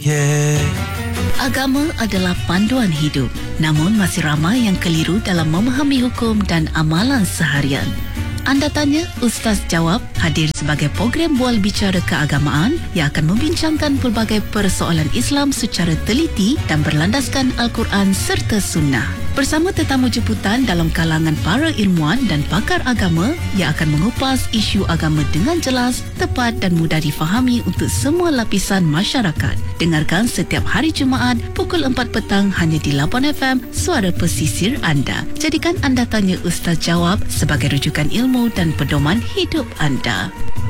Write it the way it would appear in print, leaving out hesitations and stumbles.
Yeah. Agama adalah panduan hidup, namun masih ramai yang keliru dalam memahami hukum dan amalan seharian. Anda Tanya, Ustaz Jawab hadir sebagai program bual bicara keagamaan yang akan membincangkan pelbagai persoalan Islam secara teliti dan berlandaskan Al-Quran serta Sunnah. Bersama tetamu jemputan dalam kalangan para ilmuwan dan pakar agama yang akan mengupas isu agama dengan jelas, tepat dan mudah difahami untuk semua lapisan masyarakat. Dengarkan setiap hari Jumaat pukul 4 petang hanya di Labuan FM, suara pesisir anda. Jadikan Anda Tanya Ustaz Jawab sebagai rujukan ilmu dan pedoman hidup anda.